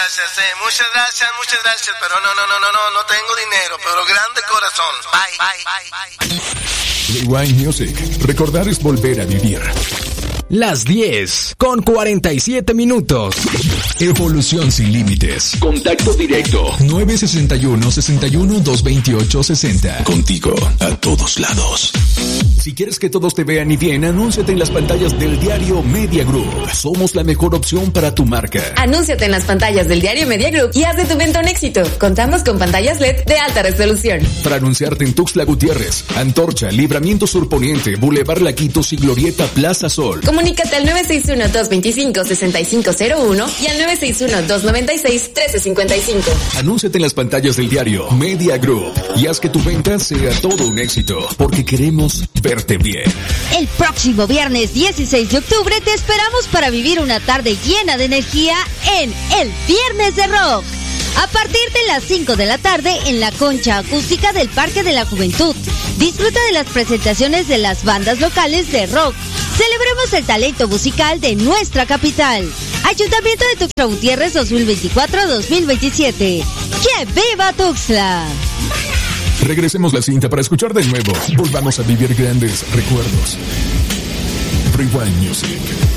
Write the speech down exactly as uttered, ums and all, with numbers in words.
gracias, eh, muchas gracias, muchas gracias, pero no, no, no, no, no, no tengo dinero, pero grande corazón. Bye, bye, bye, bye. Rewind Music. Recordar es volver a vivir. Las diez con cuarenta y siete minutos. Evolución sin límites. Contacto directo. nueve seis uno, seis uno, dos dos ocho, seis cero. Contigo a todos lados. Si quieres que todos te vean y bien, anúnciate en las pantallas del diario Media Group. Somos la mejor opción para tu marca. Anúnciate en las pantallas del diario Media Group y haz de tu venta un éxito. Contamos con pantallas L E D de alta resolución. Para anunciarte en Tuxtla Gutiérrez, Antorcha, Libramiento Sur Poniente, Boulevard Laquitos y Glorieta Plaza Sol. Comunícate al nueve seis uno, dos dos cinco, seis cinco cero uno y al nueve seis uno, dos nueve seis, uno tres cinco cinco. Anúnciate en las pantallas del diario Media Group y haz que tu venta sea todo un éxito, porque queremos verte bien. El próximo viernes dieciséis de octubre te esperamos para vivir una tarde llena de energía en el Viernes de Rock. A partir de las cinco de la tarde en la concha acústica del Parque de la Juventud. Disfruta de las presentaciones de las bandas locales de rock. Celebremos el talento musical de nuestra capital. Ayuntamiento de Tuxtla Gutiérrez dos mil veinticuatro a dos mil veintisiete. ¡Que viva Tuxtla! Regresemos la cinta para escuchar de nuevo. Volvamos a vivir grandes recuerdos. Rewind Music.